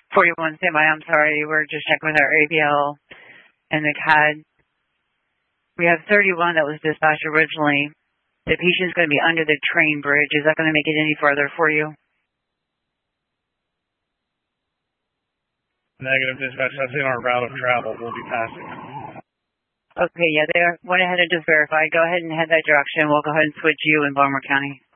41 standby, I'm sorry. We're just checking with our ABL and the CAD. We have 31 that was dispatched originally. The patient's going to be under the train bridge. Is that going to make it any farther for you? Negative dispatch. That's in our route of travel. We'll be passing. Okay, yeah, they went ahead and just verified. Go ahead and head that direction. We'll go ahead and switch you in Baltimore County.